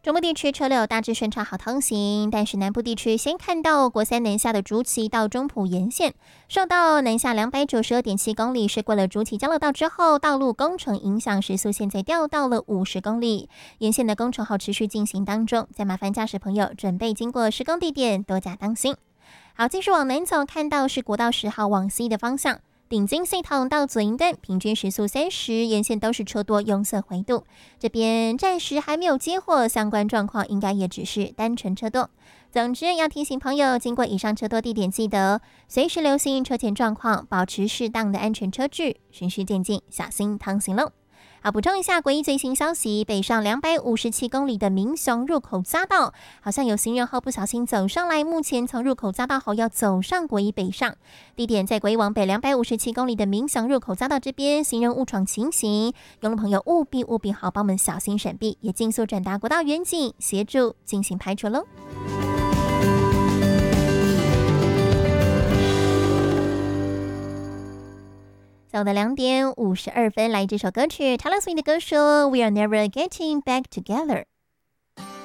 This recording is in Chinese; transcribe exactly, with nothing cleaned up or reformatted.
中部地区车流大致顺畅好通行，但是南部地区先看到国三南下的竹崎到中埔沿线，受到南下两百九十二点七公里驶过了竹崎交流道之后，道路工程影响，时速现在掉到了五十公里，沿线的工程还持续进行当中，再麻烦驾驶朋友准备经过施工地点多加当心。好，继续往南走，看到是国道十号往西的方向。顶金系统到左营段平均时速三十，沿线都是车多拥塞回堵，这边暂时还没有接获相关状况，应该也只是单纯车多。总之要提醒朋友，经过以上车多地点，记得随时留心车前状况，保持适当的安全车距，循序渐进，小心趟行喽。好，补充一下国一最新消息，北上两百五十七公里的民雄入口匝道，好像有行人后不小心走上来，目前从入口匝道后要走上国一北上，地点在国一往北两百五十七公里的民雄入口匝道这边，行人误闯情形，用路朋友务必务必好帮我们小心闪避，也尽速转达国道远警协助进行排除喽。早的两点五十二分，来这首歌曲 Taylor Swift 的歌说 We are never getting back together。